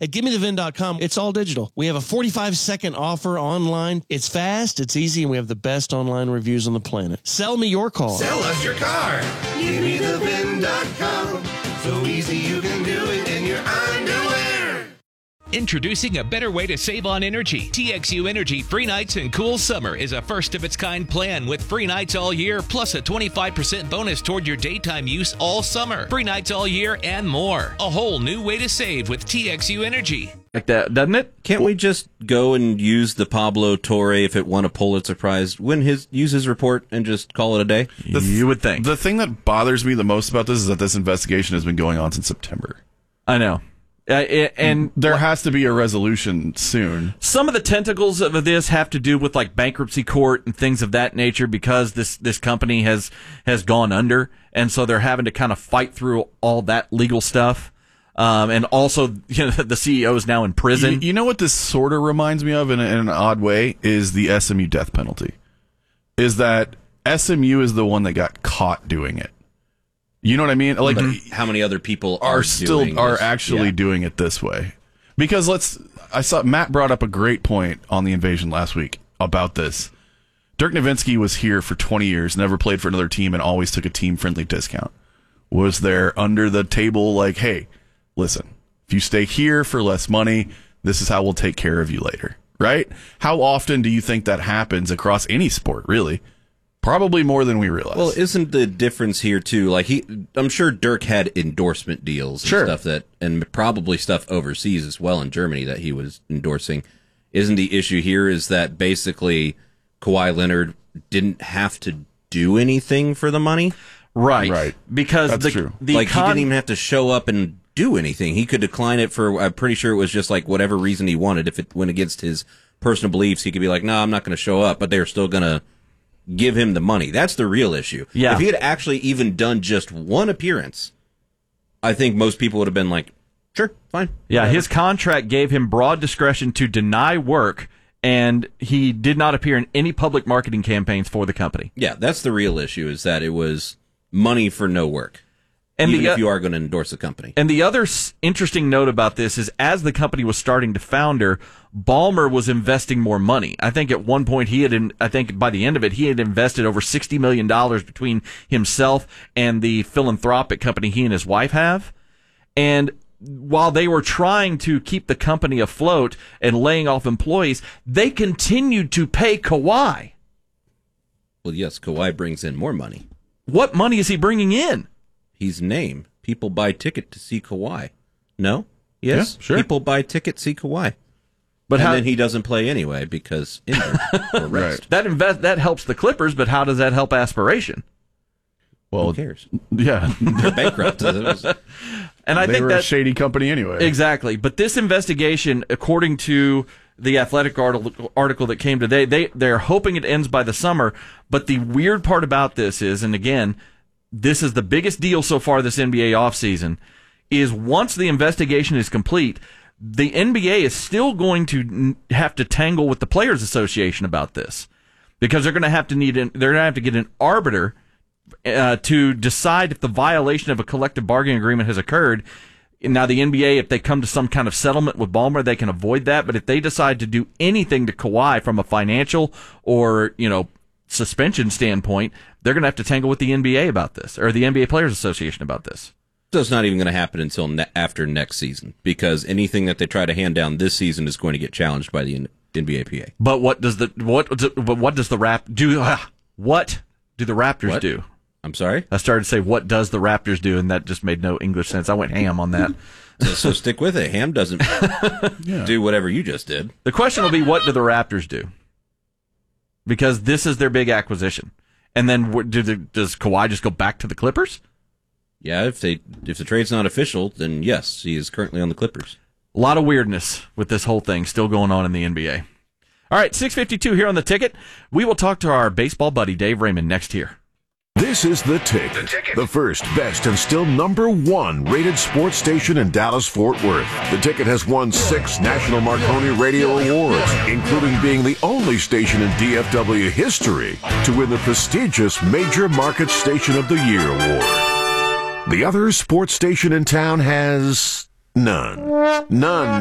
At GimmeTheVin.com, it's all digital. We have a 45-second offer online. It's fast, it's easy, and we have the best online reviews on the planet. Sell me your car. Sell us your car. GimmeTheVin.com. So easy you can do it in your underwear. Introducing a better way to save on energy. TXU Energy Free Nights and Cool Summer is a first-of-its-kind plan with free nights all year, plus a 25% bonus toward your daytime use all summer. Free nights all year and more. A whole new way to save with TXU Energy. Like that, doesn't it? Can't we just go and use the Pablo Torre if it won a Pulitzer Prize, use his report and just call it a day? You would think. The thing that bothers me the most about this is that this investigation has been going on since September. I know. And there has to be a resolution soon. Some of the tentacles of this have to do with like bankruptcy court and things of that nature because this company has gone under, and so they're having to kind of fight through all that legal stuff. And also, the CEO is now in prison. You know what this sort of reminds me of in an odd way is the SMU death penalty. Is that SMU is the one that got caught doing it. You know what I mean? Like, how many other people are actually doing it this way? Because I saw Matt brought up a great point on the invasion last week about this. Dirk Nowitzki was here for 20 years, never played for another team, and always took a team-friendly discount. Was there under the table like, hey, listen, if you stay here for less money, this is how we'll take care of you later, right? How often do you think that happens across any sport, really? Probably more than we realize. Well, isn't the difference here too? Like I'm sure Dirk had endorsement deals and stuff and probably stuff overseas as well in Germany that he was endorsing. Isn't the issue here is that basically Kawhi Leonard didn't have to do anything for the money? Right. Because that's true. He didn't even have to show up and do anything. He could decline it for, I'm pretty sure it was just like whatever reason he wanted. If it went against his personal beliefs, he could be like, no, I'm not going to show up, but they're still going to give him the money. That's the real issue. Yeah. If he had actually even done just one appearance, I think most people would have been like, sure, fine. Yeah, whatever. his contract gave him broad discretion to deny work, and he did not appear in any public marketing campaigns for the company. Yeah, that's the real issue, is that it was money for no work. And even if you are going to endorse a company. And the other interesting note about this is as the company was starting to founder, Ballmer was investing more money. I think at one point I think by the end of it, he had invested over $60 million between himself and the philanthropic company he and his wife have. And while they were trying to keep the company afloat and laying off employees, they continued to pay Kawhi. Well, yes, Kawhi brings in more money. What money is he bringing in? His name. People buy ticket to see Kawhi. No? Yes? Yeah, sure. People buy ticket to see Kawhi. But then he doesn't play anyway because injured or rest. That helps the Clippers, but how does that help aspiration? Well, who cares? Yeah. They're bankrupt. And I they think were that a shady company anyway. Exactly. But this investigation, according to the Athletic article that came today, they're hoping it ends by the summer. But the weird part about this is, and again, this is the biggest deal so far this NBA offseason, is once the investigation is complete, the NBA is still going to have to tangle with the Players Association about this because they're going to have to get an arbiter to decide if the violation of a collective bargaining agreement has occurred. Now, the NBA, if they come to some kind of settlement with Ballmer, they can avoid that. But if they decide to do anything to Kawhi from a financial or, suspension standpoint, they're going to have to tangle with the NBA about this, or the NBA Players Association about this. So it's not even going to happen until after next season, because anything that they try to hand down this season is going to get challenged by the NBAPA. But what do the Raptors do? I'm sorry? I started to say, what does the Raptors do? And that just made no English sense. I went ham on that. So stick with it. Ham doesn't do whatever you just did. The question will be, what do the Raptors do? Because this is their big acquisition. And then does Kawhi just go back to the Clippers? Yeah, if the trade's not official, then yes, he is currently on the Clippers. A lot of weirdness with this whole thing still going on in the NBA. All right, 6:52 here on The Ticket. We will talk to our baseball buddy, Dave Raymond, next here. This is The Ticket, the first, best, and still number one rated sports station in Dallas-Fort Worth. The Ticket has won 6 National Marconi Radio Awards, including being the only station in DFW history to win the prestigious Major Market Station of the Year award. The other sports station in town has none. None.